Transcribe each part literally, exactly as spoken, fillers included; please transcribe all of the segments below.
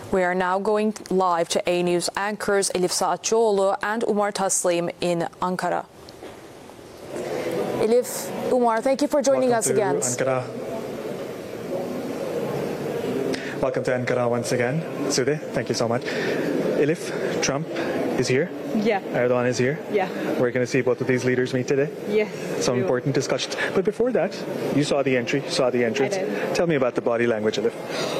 We are now going live to A News anchors Elif Saatçıoğlu and Umar Taslim in Ankara. Elif, Umar, thank you for joining Welcome us again. Ankara. Welcome to Ankara once again. Sude, thank you so much. Elif, Trump is here. Yeah. Erdogan is here. Yeah. We're going to see both of these leaders meet today. Yes. Some we will. important discussions. But before that, you saw the entry, saw the entrance. I did. Tell me about the body language, Elif.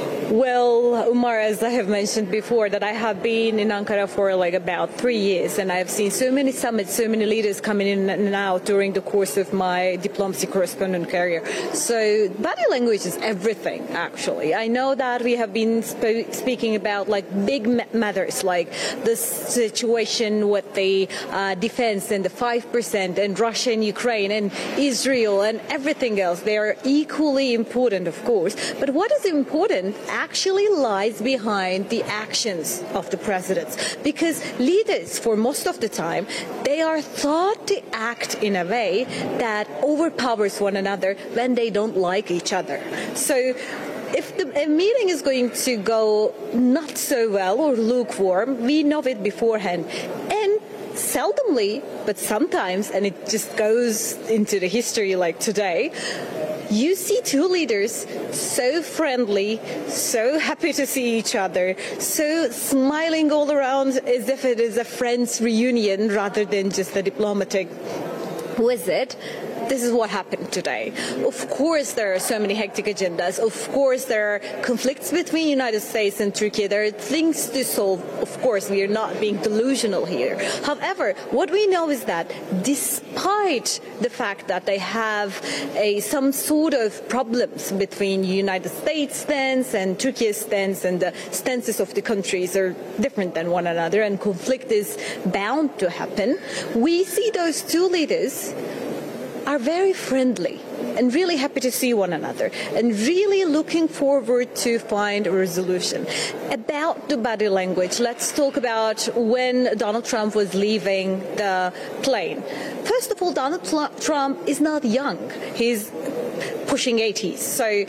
Well, Umar, as I have mentioned before, that I have been in Ankara for like about three years, and I have seen so many summits, so many leaders coming in and out during the course of my diplomacy correspondent career. So body language is everything, actually. I know that we have been sp- speaking about like big matters, like the situation with the uh, defense and the five percent and Russia and Ukraine and Israel and everything else. They are equally important, of course. But what is important actually lies behind the actions of the presidents, because leaders, for most of the time, they are thought to act in a way that overpowers one another when they don't like each other. So if the a meeting is going to go not so well or lukewarm, we know it beforehand. And seldomly, but sometimes, and it just goes into the history like today, you see two leaders so friendly, so happy to see each other, so smiling all around as if it is a friends reunion rather than just a diplomatic visit. This is what happened today. Of course, there are so many hectic agendas. Of course, there are conflicts between the United States and Turkey. There are things to solve. Of course, we are not being delusional here. However, what we know is that despite the fact that they have a, some sort of problems between the United States stance and Turkey's stance, and the stances of the countries are different than one another, and conflict is bound to happen, we see those two leaders are very friendly and really happy to see one another and really looking forward to find a resolution. About the body language, let's talk about when Donald Trump was leaving the plane. First of all, Donald Trump is not young. He's pushing eighties. So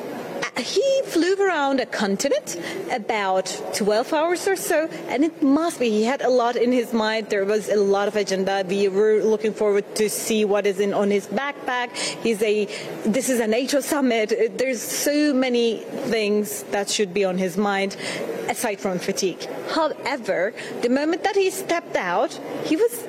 he flew around a continent about twelve hours or so, and it must be, he had a lot in his mind. There was a lot of agenda. We were looking forward to see what is in on his backpack. He's a, this is a NATO summit. There's so many things that should be on his mind, aside from fatigue. However, the moment that he stepped out, he was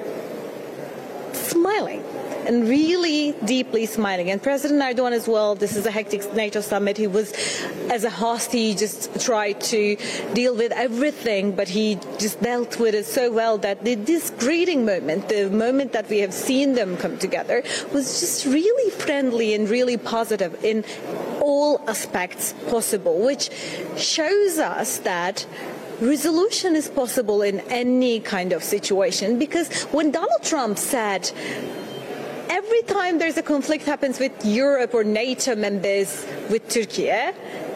smiling. And really deeply smiling. And President Erdogan as well, this is a hectic NATO summit. He was, as a host, he just tried to deal with everything, but he just dealt with it so well that the, this greeting moment, the moment that we have seen them come together, was just really friendly and really positive in all aspects possible, which shows us that resolution is possible in any kind of situation. Because when Donald Trump said, every time there's a conflict happens with Europe or NATO members with Turkey,